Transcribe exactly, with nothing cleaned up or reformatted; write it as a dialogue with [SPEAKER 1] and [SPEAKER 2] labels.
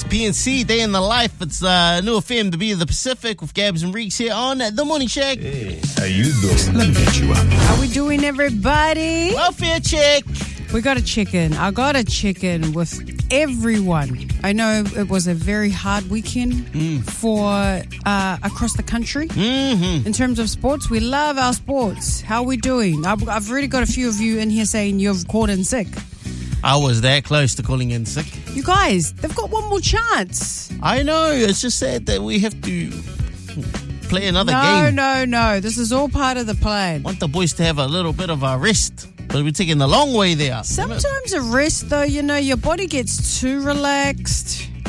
[SPEAKER 1] P N C, Day in the Life. It's uh, New F M, the beat of the Pacific, with Gabs and Reeks here on The Morning Shack.
[SPEAKER 2] Hey, how you doing? Let me get you up.
[SPEAKER 3] How we doing, everybody?
[SPEAKER 1] Welfare check.
[SPEAKER 3] We got a chicken. I got a chicken with everyone. I know it was a very hard weekend
[SPEAKER 1] mm.
[SPEAKER 3] for uh, across the country.
[SPEAKER 1] Mm-hmm.
[SPEAKER 3] In terms of sports, we love our sports. How are we doing? I've, I've already got a few of you in here saying you've called in sick.
[SPEAKER 1] I was that close to calling in sick.
[SPEAKER 3] You guys, they've got one more chance.
[SPEAKER 1] I know. It's just sad that we have to play another
[SPEAKER 3] no,
[SPEAKER 1] game.
[SPEAKER 3] No, no, no. This is all part of the plan.
[SPEAKER 1] I want the boys to have a little bit of a rest. But we're taking the long way there.
[SPEAKER 3] Sometimes a rest, though, you know, your body gets too relaxed.